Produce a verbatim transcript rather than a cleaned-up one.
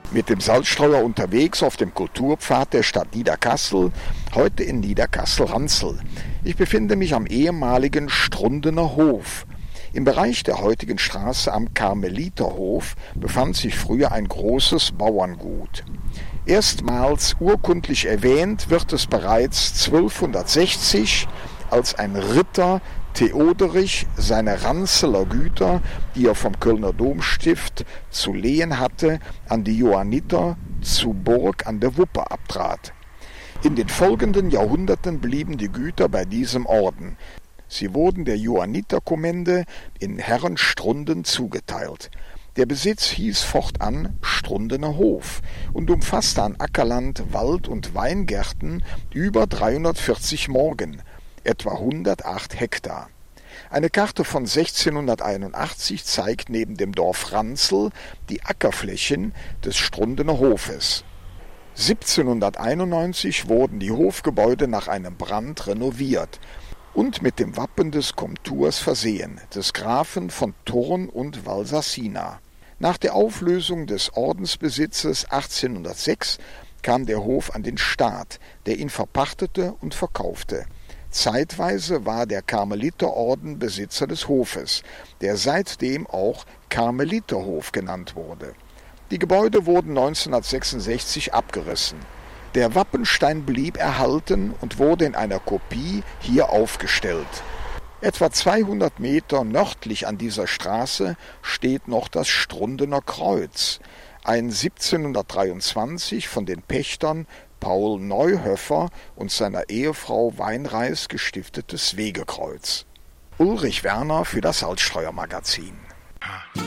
Mit dem Salzstreuer unterwegs auf dem Kulturpfad der Stadt Niederkassel, heute in Niederkassel-Ranzel. Ich befinde mich am ehemaligen Strundener Hof. Im Bereich der heutigen Straße am Karmeliterhof befand sich früher ein großes Bauerngut. Erstmals urkundlich erwähnt wird es bereits zwölfhundertsechzig, als ein Ritter Theoderich seine Ranzeler Güter, die er vom Kölner Domstift zu lehen hatte, an die Johanniter zu Burg an der Wupper abtrat. In den folgenden Jahrhunderten blieben die Güter bei diesem Orden. Sie wurden der Johanniterkommende in Herrenstrunden zugeteilt. Der Besitz hieß fortan Strundener Hof und umfasste an Ackerland, Wald und Weingärten über dreihundertvierzig Morgen, etwa hundertacht Hektar. Eine Karte von sechzehnhunderteinundachtzig zeigt neben dem Dorf Ranzel die Ackerflächen des Strundener Hofes. siebzehnhunderteinundneunzig wurden die Hofgebäude nach einem Brand renoviert und mit dem Wappen des Komturs versehen, des Grafen von Thurn und Valsassina. Nach der Auflösung des Ordensbesitzes achtzehnhundertsechs kam der Hof an den Staat, der ihn verpachtete und verkaufte. Zeitweise war der Karmeliterorden Besitzer des Hofes, der seitdem auch Karmeliterhof genannt wurde. Die Gebäude wurden neunzehnhundertsechsundsechzig abgerissen. Der Wappenstein blieb erhalten und wurde in einer Kopie hier aufgestellt. Etwa zweihundert Meter nördlich an dieser Straße steht noch das Strundener Kreuz, ein siebzehnhundertdreiundzwanzig von den Pächtern Paul Neuhöfer und seiner Ehefrau Weinreis gestiftetes Wegekreuz. Ulrich Werner für das Salzstreuer-Magazin.